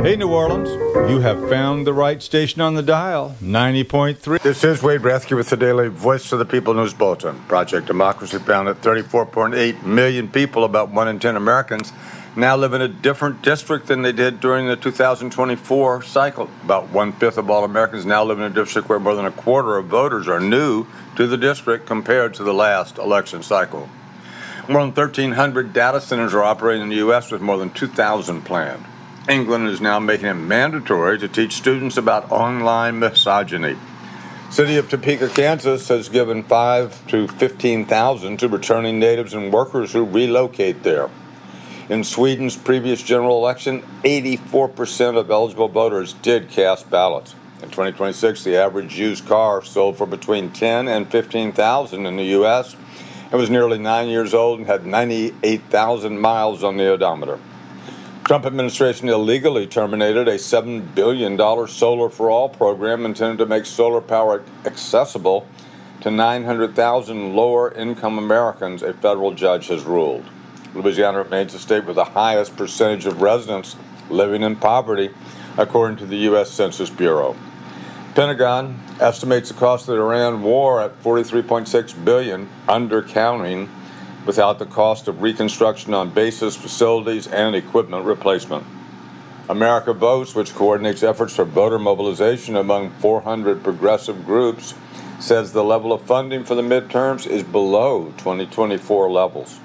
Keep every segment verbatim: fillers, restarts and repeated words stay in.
Hey, New Orleans, you have found the right station on the dial, ninety point three. This is Wade Rathke with the Daily Voice of the People News Bulletin. Project Democracy found that thirty-four point eight million people, about one in ten Americans, now live in a different district than they did during the two thousand twenty-four cycle. About one-fifth of all Americans now live in a district where more than a quarter of voters are new to the district compared to the last election cycle. More than thirteen hundred data centers are operating in the U S with more than two thousand planned. England is now making it mandatory to teach students about online misogyny. City of Topeka, Kansas has given five to fifteen thousand to returning natives and workers who relocate there. In Sweden's previous general election, eighty-four percent of eligible voters did cast ballots. In twenty twenty-six, the average used car sold for between ten and fifteen thousand in the U S and was nearly nine years old and had ninety-eight thousand miles on the odometer. Trump administration illegally terminated a seven billion dollars Solar for All program intended to make solar power accessible to nine hundred thousand lower-income Americans, a federal judge has ruled. Louisiana remains the state with the highest percentage of residents living in poverty, according to the U S Census Bureau. Pentagon estimates the cost of the Iran war at forty-three point six billion dollars, undercounting without the cost of reconstruction on bases, facilities, and equipment replacement. America Votes, which coordinates efforts for voter mobilization among four hundred progressive groups, says the level of funding for the midterms is below twenty twenty-four levels.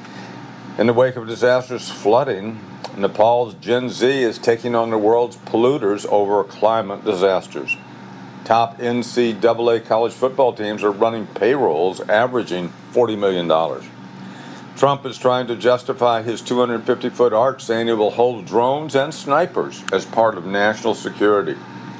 In the wake of disastrous flooding, Nepal's Gen Z is taking on the world's polluters over climate disasters. Top N C double A college football teams are running payrolls averaging forty million dollars. Trump is trying to justify his two hundred fifty foot arc, saying it will hold drones and snipers as part of national security.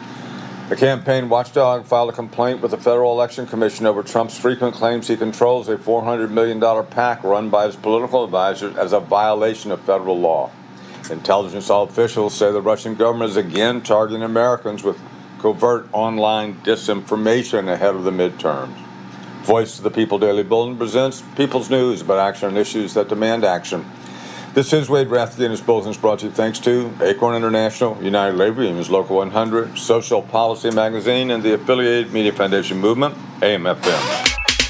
A campaign watchdog filed a complaint with the Federal Election Commission over Trump's frequent claims he controls a four hundred million dollars PAC run by his political advisors as a violation of federal law. Intelligence officials say the Russian government is again targeting Americans with covert online disinformation ahead of the midterms. Voice of the People Daily Bulletin presents People's News about action on issues that demand action. This is Wade Rathke, and his bulletin is brought to you thanks to Acorn International, United Labor Unions Local one hundred, Social Policy Magazine, and the affiliated Media Foundation Movement, A M F M.